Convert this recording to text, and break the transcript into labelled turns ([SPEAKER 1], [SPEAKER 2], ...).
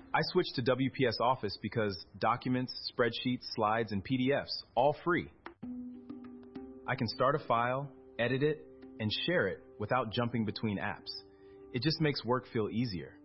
[SPEAKER 1] I switched to WPS Office because documents, spreadsheets, slides, and PDFs, all free. I can start a file, edit it, and share it without jumping between apps. It just makes work feel easier.